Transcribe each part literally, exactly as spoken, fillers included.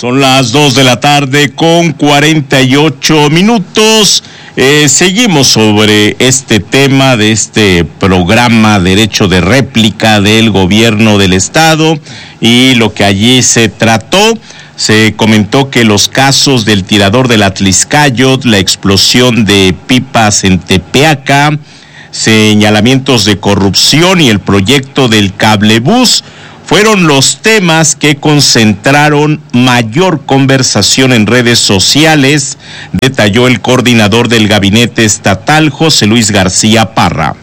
Son las dos de la tarde con cuarenta y ocho minutos. Eh, seguimos sobre este tema de este programa Derecho de Réplica del Gobierno del Estado y lo que allí se trató. Se comentó que los casos del tirador del Atliscayot, la explosión de pipas en Tepeaca, señalamientos de corrupción y el proyecto del cablebús fueron los temas que concentraron mayor conversación en redes sociales, detalló el coordinador del gabinete estatal, José Luis García Parra.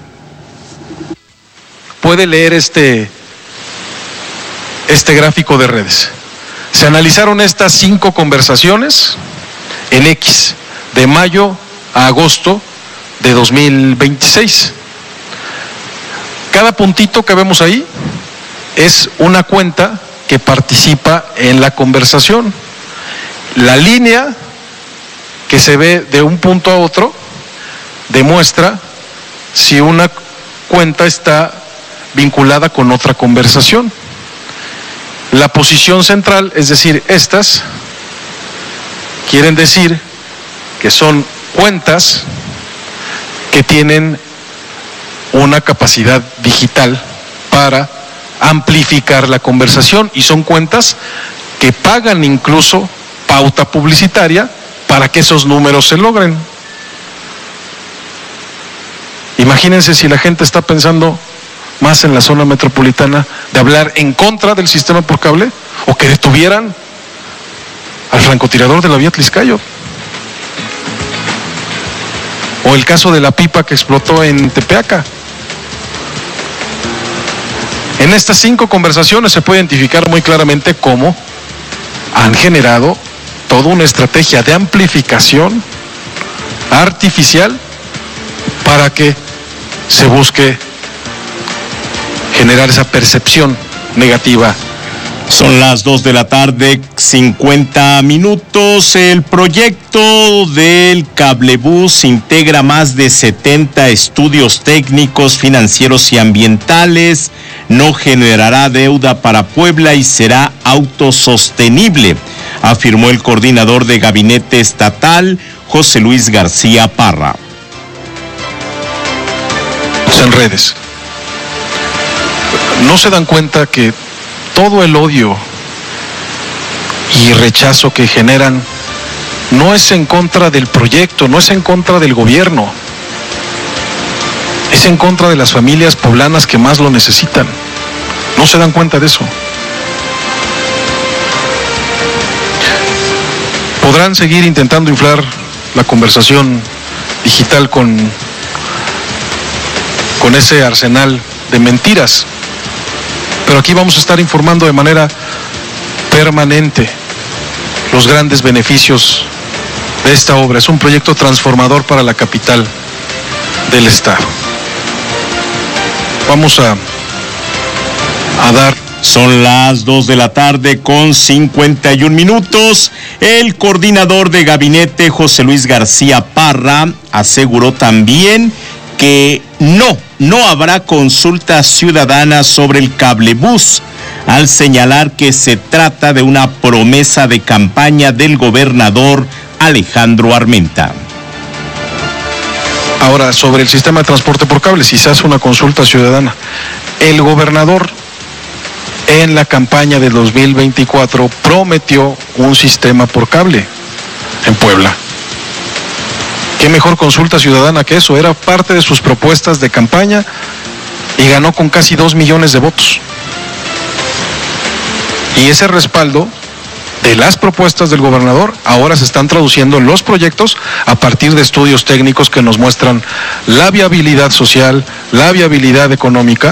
Puede leer este, este gráfico de redes. Se analizaron estas cinco conversaciones en X, de mayo a agosto de dos mil veintiséis. Cada puntito que vemos ahí es una cuenta que participa en la conversación. La línea que se ve de un punto a otro demuestra si una cuenta está vinculada con otra conversación. La posición central, es decir, estas, quieren decir que son cuentas que tienen una capacidad digital para amplificar la conversación y son cuentas que pagan incluso pauta publicitaria para que esos números se logren. Imagínense si la gente está pensando más en la zona metropolitana de hablar en contra del sistema por cable o que detuvieran al francotirador de la vía Atliscayot. O el caso de la pipa que explotó en Tepeaca. En estas cinco conversaciones se puede identificar muy claramente cómo han generado toda una estrategia de amplificación artificial para que se busque generar esa percepción negativa. Son las dos de la tarde, cincuenta minutos. El proyecto del cablebús integra más de setenta estudios técnicos, financieros y ambientales. No generará deuda para Puebla y será autosostenible, afirmó el coordinador de gabinete estatal, José Luis García Parra. En redes. ¿No se dan cuenta que todo el odio y rechazo que generan no es en contra del proyecto, no es en contra del gobierno, es en contra de las familias poblanas que más lo necesitan? ¿No se dan cuenta de eso? Podrán seguir intentando inflar la conversación digital con, con ese arsenal de mentiras, pero aquí vamos a estar informando de manera permanente los grandes beneficios de esta obra. Es un proyecto transformador para la capital del estado. Vamos a, a dar... Son las dos de la tarde con cincuenta y un minutos. El coordinador de gabinete, José Luis García Parra, aseguró también que no, no habrá consulta ciudadana sobre el cablebús, al señalar que se trata de una promesa de campaña del gobernador Alejandro Armenta. Ahora, sobre el sistema de transporte por cable, si se hace una consulta ciudadana, el gobernador en la campaña de dos mil veinticuatro prometió un sistema por cable en Puebla. ¿Qué mejor consulta ciudadana que eso? Era parte de sus propuestas de campaña y ganó con casi dos millones de votos. Y ese respaldo de las propuestas del gobernador ahora se están traduciendo en los proyectos a partir de estudios técnicos que nos muestran la viabilidad social, la viabilidad económica,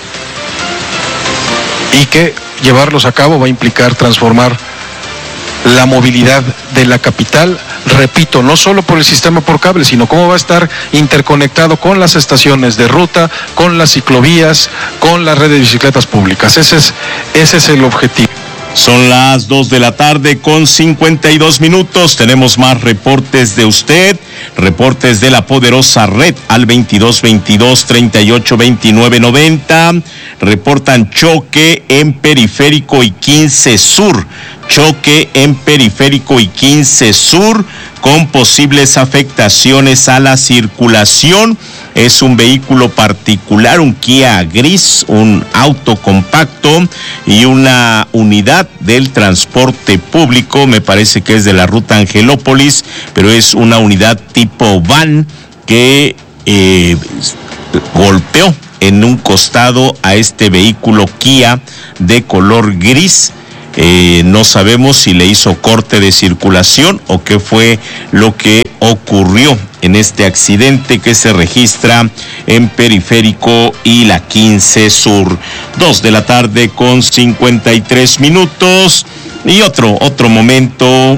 y que llevarlos a cabo va a implicar transformar la movilidad de la capital, repito, no solo por el sistema por cable, sino cómo va a estar interconectado con las estaciones de ruta, con las ciclovías, con la red de bicicletas públicas. Ese es, ese es el objetivo. Son las dos de la tarde con cincuenta y dos minutos. Tenemos más reportes de usted, reportes de la poderosa red al veintidós veintidós treinta y ocho veintinueve noventa. Reportan choque en Periférico y quince Sur. choque en Periférico y quince Sur con posibles afectaciones a la circulación. Es un vehículo particular, un Kia gris, un auto compacto y una unidad del transporte público, me parece que es de la ruta Angelópolis, pero es una unidad tipo van que eh, golpeó en un costado a este vehículo Kia de color gris. Eh, no sabemos si le hizo corte de circulación o qué fue lo que ocurrió en este accidente que se registra en Periférico y la quince Sur. Dos de la tarde con cincuenta y tres minutos y otro, otro momento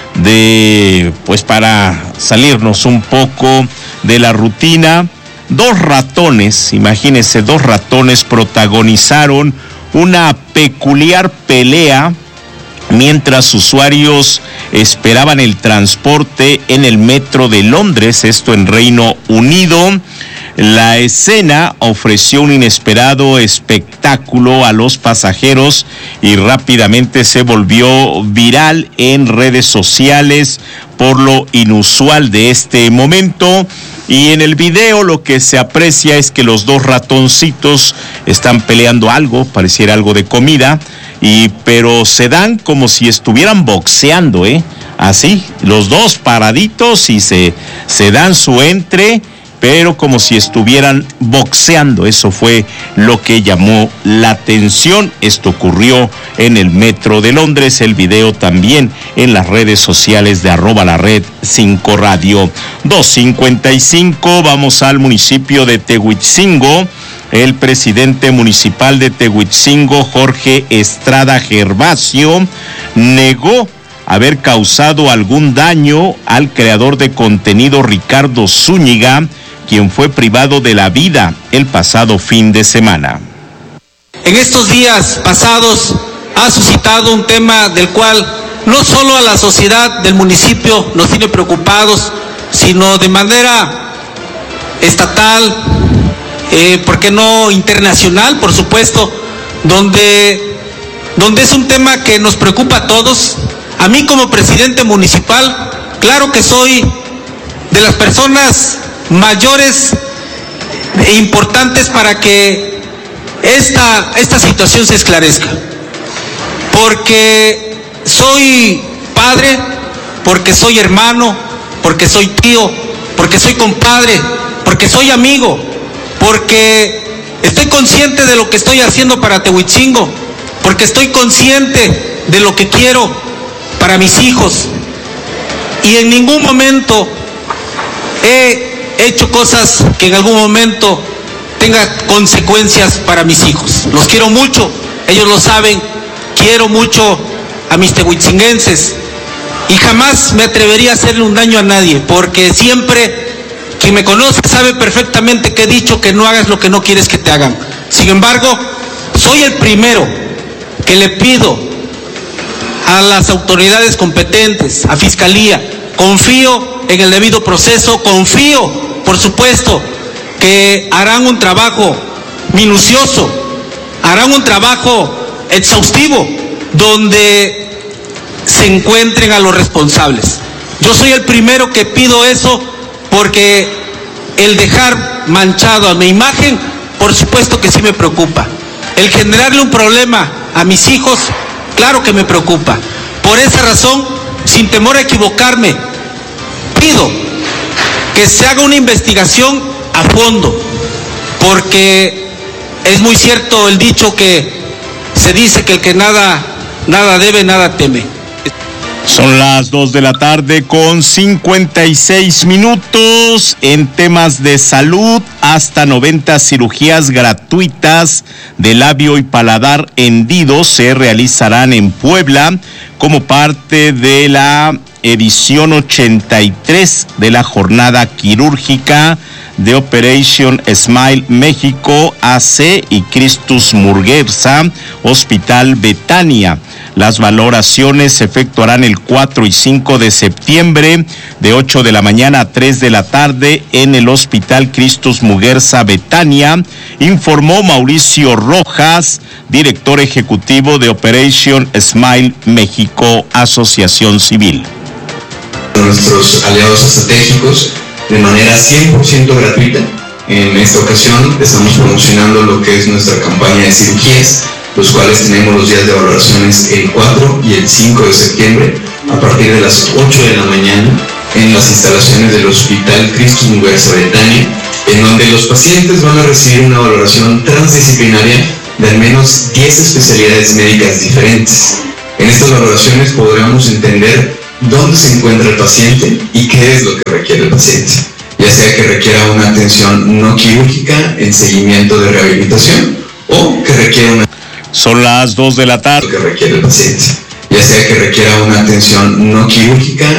de, pues para salirnos un poco de la rutina. Dos ratones, imagínense, dos ratones protagonizaron una peculiar pelea mientras usuarios esperaban el transporte en el metro de Londres, esto en Reino Unido. La escena ofreció un inesperado espectáculo a los pasajeros y rápidamente se volvió viral en redes sociales por lo inusual de este momento. Y en el video lo que se aprecia es que los dos ratoncitos están peleando algo, pareciera algo de comida, y pero se dan como si estuvieran boxeando, ¿eh? Así, los dos paraditos y se, se dan su entre, pero como si estuvieran boxeando. Eso fue lo que llamó la atención. Esto ocurrió en el metro de Londres. El video también en las redes sociales de arroba la red cinco radio. dos cincuenta y cinco, vamos al municipio de Tehuitzingo. El presidente municipal de Tehuitzingo, Jorge Estrada Gervasio, negó haber causado algún daño al creador de contenido Ricardo Zúñiga, quien fue privado de la vida el pasado fin de semana. En estos días pasados ha suscitado un tema del cual no solo a la sociedad del municipio nos tiene preocupados, sino de manera estatal, eh, ¿por qué no internacional, por supuesto, donde, donde es un tema que nos preocupa a todos. A mí como presidente municipal, claro que soy de las personas mayores e importantes para que esta, esta situación se esclarezca, porque soy padre, porque soy hermano, porque soy tío, porque soy compadre, porque soy amigo, porque estoy consciente de lo que estoy haciendo para Tehuitzingo, porque estoy consciente de lo que quiero para mis hijos, y en ningún momento he hecho cosas que en algún momento tenga consecuencias para mis hijos. Los quiero mucho, ellos lo saben, quiero mucho a mis tehuitzinguenses y jamás me atrevería a hacerle un daño a nadie, porque siempre quien me conoce sabe perfectamente que he dicho que no hagas lo que no quieres que te hagan. Sin embargo, soy el primero que le pido a las autoridades competentes, a Fiscalía, confío en el debido proceso, confío, por supuesto, que harán un trabajo minucioso, harán un trabajo exhaustivo, donde se encuentren a los responsables. Yo soy el primero que pido eso, porque el dejar manchado a mi imagen, por supuesto que sí me preocupa. El generarle un problema a mis hijos, claro que me preocupa. Por esa razón, sin temor a equivocarme, pido que se haga una investigación a fondo, porque es muy cierto el dicho que se dice que el que nada, nada debe, nada teme. Son las dos de la tarde con cincuenta y seis minutos. En temas de salud, hasta noventa cirugías gratuitas de labio y paladar hendido se realizarán en Puebla como parte de la edición ochenta y tres de la jornada quirúrgica de Operation Smile México A C y Christus Muguerza Hospital Betania. Las valoraciones se efectuarán el cuatro y cinco de septiembre de ocho de la mañana a tres de la tarde en el Hospital Christus Muguerza Betania, informó Mauricio Rojas, director ejecutivo de Operation Smile México Asociación Civil. Nuestros aliados estratégicos de manera cien por ciento gratuita. En esta ocasión estamos promocionando lo que es nuestra campaña de cirugías, los cuales tenemos los días de valoraciones el cuatro y el cinco de septiembre a partir de las ocho de la mañana en las instalaciones del Hospital Christus Muguerza Betania, en donde los pacientes van a recibir una valoración transdisciplinaria de al menos diez especialidades médicas diferentes. En estas valoraciones podremos entender dónde se encuentra el paciente y qué es lo que requiere el paciente, ya sea que requiera una atención no quirúrgica en seguimiento de rehabilitación o que requiera una... Son las dos de la tarde. que requiere el paciente, ya sea que requiera una atención no quirúrgica